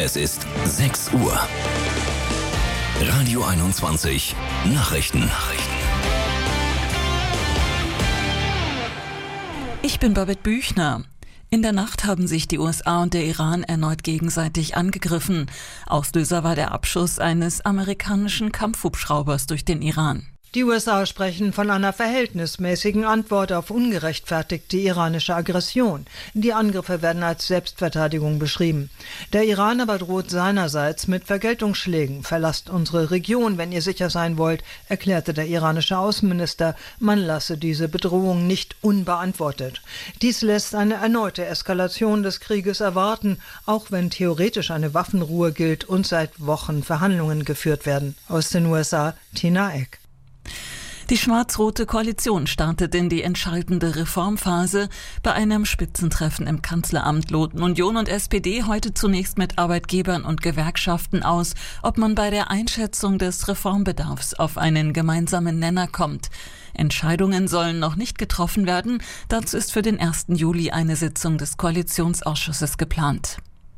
Es ist 6 Uhr. Radio 21 Nachrichten. Ich bin Babette Büchner. In der Nacht haben sich die USA und der Iran erneut gegenseitig angegriffen. Auslöser war der Abschuss eines amerikanischen Kampfhubschraubers durch den Iran. Die USA sprechen von einer verhältnismäßigen Antwort auf ungerechtfertigte iranische Aggression. Die Angriffe werden als Selbstverteidigung beschrieben. Der Iran aber droht seinerseits mit Vergeltungsschlägen. Verlasst unsere Region, wenn ihr sicher sein wollt, erklärte der iranische Außenminister. Man lasse diese Bedrohung nicht unbeantwortet. Dies lässt eine erneute Eskalation des Krieges erwarten, auch wenn theoretisch eine Waffenruhe gilt und seit Wochen Verhandlungen geführt werden. Aus den USA, Tina Eck. Die schwarz-rote Koalition startet in die entscheidende Reformphase. Bei einem Spitzentreffen im Kanzleramt loten Union und SPD heute zunächst mit Arbeitgebern und Gewerkschaften aus, ob man bei der Einschätzung des Reformbedarfs auf einen gemeinsamen Nenner kommt. Entscheidungen sollen noch nicht getroffen werden. Dazu ist für den 1. Juli eine Sitzung des Koalitionsausschusses geplant.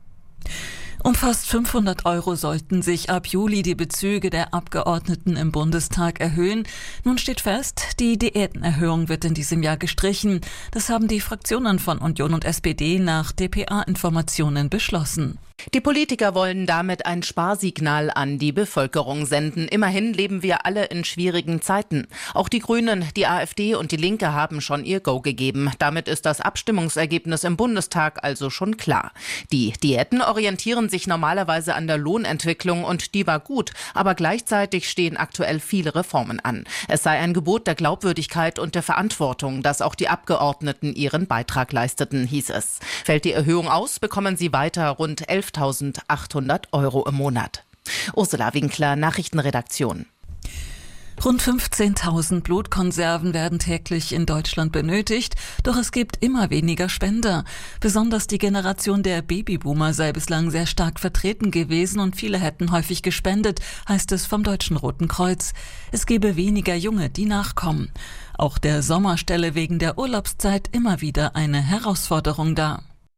Um fast 500 € sollten sich ab Juli die Bezüge der Abgeordneten im Bundestag erhöhen. Nun steht fest, die Diätenerhöhung wird in diesem Jahr gestrichen. Das haben die Fraktionen von Union und SPD nach dpa-Informationen beschlossen. Die Politiker wollen damit ein Sparsignal an die Bevölkerung senden. Immerhin leben wir alle in schwierigen Zeiten. Auch die Grünen, die AfD und die Linke haben schon ihr Go gegeben. Damit ist das Abstimmungsergebnis im Bundestag also schon klar. Die Diäten orientieren sich normalerweise an der Lohnentwicklung und die war gut. Aber gleichzeitig stehen aktuell viele Reformen an. Es sei ein Gebot der Glaubwürdigkeit und der Verantwortung, dass auch die Abgeordneten ihren Beitrag leisteten, hieß es. Fällt die Erhöhung aus, bekommen sie weiter rund 11.800 € im Monat. Ursula Winkler, Nachrichtenredaktion. Rund 15.000 Blutkonserven werden täglich in Deutschland benötigt, doch es gibt immer weniger Spender. Besonders die Generation der Babyboomer sei bislang sehr stark vertreten gewesen und viele hätten häufig gespendet, heißt es vom Deutschen Roten Kreuz. Es gebe weniger Junge, die nachkommen. Auch der Sommer stelle wegen der Urlaubszeit immer wieder eine Herausforderung dar.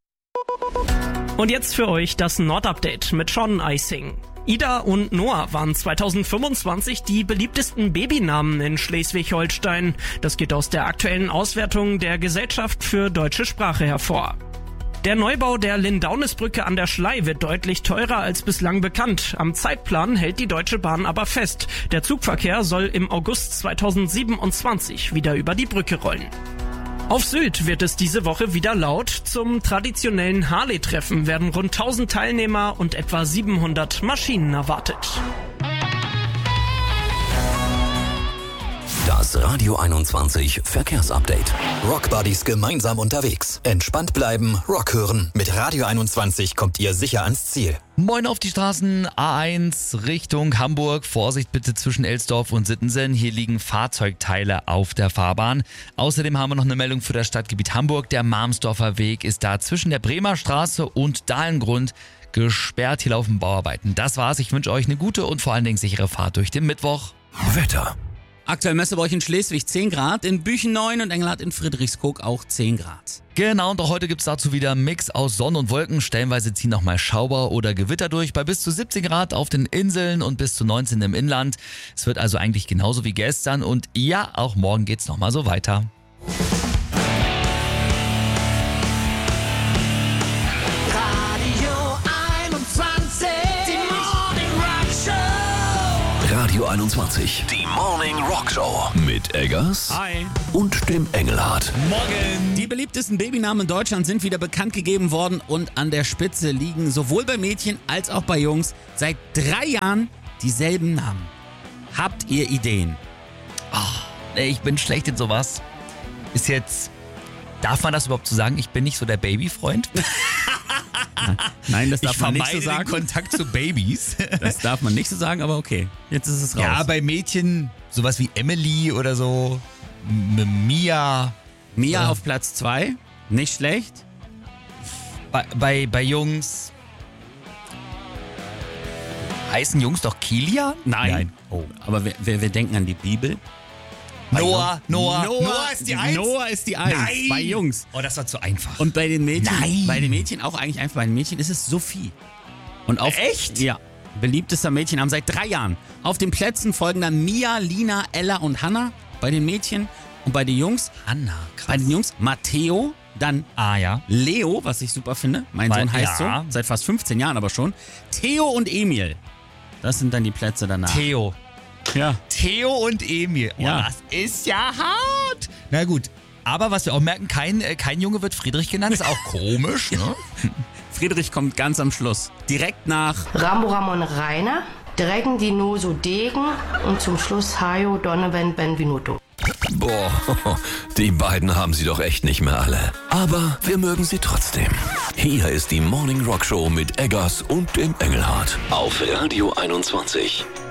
Und jetzt für euch das Nordupdate mit Sean Eising. Ida und Noah waren 2025 die beliebtesten Babynamen in Schleswig-Holstein. Das geht aus der aktuellen Auswertung der Gesellschaft für deutsche Sprache hervor. Der Neubau der Lindaunisbrücke an der Schlei wird deutlich teurer als bislang bekannt. Am Zeitplan hält die Deutsche Bahn aber fest. Der Zugverkehr soll im August 2027 wieder über die Brücke rollen. Auf Sylt wird es diese Woche wieder laut. Zum traditionellen Harley-Treffen werden rund 1000 Teilnehmer und etwa 700 Maschinen erwartet. Das Radio 21 Verkehrsupdate. Rockbuddies gemeinsam unterwegs. Entspannt bleiben, Rock hören. Mit Radio 21 kommt ihr sicher ans Ziel. Moin auf die Straßen, A1 Richtung Hamburg. Vorsicht bitte zwischen Elsdorf und Sittensen. Hier liegen Fahrzeugteile auf der Fahrbahn. Außerdem haben wir noch eine Meldung für das Stadtgebiet Hamburg. Der Marmsdorfer Weg ist da zwischen der Bremer Straße und Dahlengrund gesperrt. Hier laufen Bauarbeiten. Das war's. Ich wünsche euch eine gute und vor allen Dingen sichere Fahrt durch den Mittwoch. Wetter. Aktuell Messeburg in Schleswig 10 Grad, in Büchen 9 und Engelhardt in Friedrichskoog auch 10 Grad. Genau, und auch heute gibt's dazu wieder einen Mix aus Sonne und Wolken. Stellenweise ziehen nochmal Schauer oder Gewitter durch bei bis zu 17 Grad auf den Inseln und bis zu 19 im Inland. Es wird also eigentlich genauso wie gestern und ja, auch morgen geht's nochmal so weiter. Radio 21, die Morning Rock Show mit Eggers Hi. und dem Engelhardt. Morgen. Die beliebtesten Babynamen in Deutschland sind wieder bekannt gegeben worden und an der Spitze liegen sowohl bei Mädchen als auch bei Jungs seit 3 Jahren dieselben Namen. Habt ihr Ideen? Ich bin schlecht in sowas. Ist jetzt, darf man das überhaupt so sagen? Ich bin nicht so der Babyfreund. Nein, das darf man nicht so Ich vermeide sagen. den Kontakt zu Babys. Das darf man nicht so sagen, aber okay. Jetzt ist es raus. Ja, bei Mädchen sowas wie Emily oder so, Mia. Mia auf Platz 2, nicht schlecht. Bei Jungs. Heißen Jungs doch Kilian? Nein. Oh. Aber wir denken an die Bibel. Noah ist die Eins. Noah ist die Eins. Nein. Bei Jungs. Oh, das war zu einfach. Und bei den Mädchen, Nein. bei den Mädchen auch eigentlich einfach. Bei den Mädchen ist es Sophie. Und Echt? Ja. Beliebtester Mädchenname seit 3 Jahren. Auf den Plätzen folgen dann Mia, Lina, Ella und Hannah bei den Mädchen. Und bei den Jungs, Anna, krass. bei den Jungs Matteo, dann ja. Leo, was ich super finde. Mein Sohn heißt so, seit fast 15 Jahren aber schon. Theo und Emil. Das sind dann die Plätze danach. Theo. Ja. Theo und Emil. Oh, Ja. das ist ja hart. Na gut. Aber was wir auch merken, kein Junge wird Friedrich genannt. Ist auch komisch, ne? Friedrich kommt ganz am Schluss. Direkt nach Rambo Ramon Rainer, Dragon Dinoso Degen und zum Schluss Hayo Donovan Benvenuto. Boah, die beiden haben sie doch echt nicht mehr alle. Aber wir mögen sie trotzdem. Hier ist die Morning Rock Show mit Eggers und dem Engelhardt auf Radio 21.